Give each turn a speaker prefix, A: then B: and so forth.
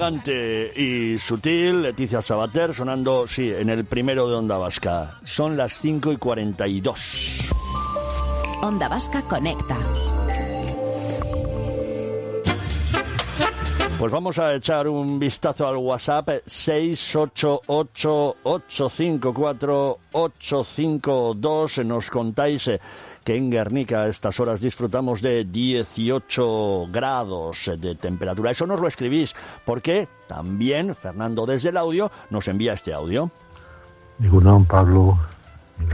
A: Elegante y sutil, Leticia Sabater, sonando, sí, en el primero de Onda Vasca. Son las 5:42.
B: Onda Vasca conecta.
A: Pues vamos a echar un vistazo al WhatsApp 688-854-852. Nos contáis que en Guernica a estas horas disfrutamos de 18 grados de temperatura. Eso nos lo escribís, porque también Fernando desde el audio nos envía este audio.
C: Egunon, Pablo,